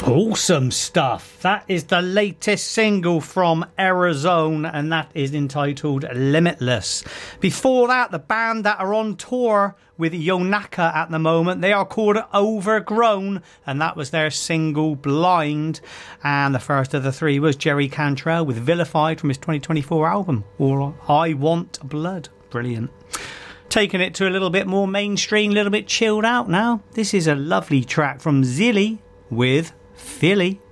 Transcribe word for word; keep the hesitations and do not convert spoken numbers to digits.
Awesome stuff. That is the latest single from Arizona, and that is entitled Limitless. Before that, the band that are on tour with Yonaka at the moment, they are called Overgrown, and that was their single Blind. And the first of the three was Jerry Cantrell with Vilified from his twenty twenty-four album, or I Want Blood. Brilliant. Taking it to a little bit more mainstream, a little bit chilled out now. This is a lovely track from Zilly with Philly.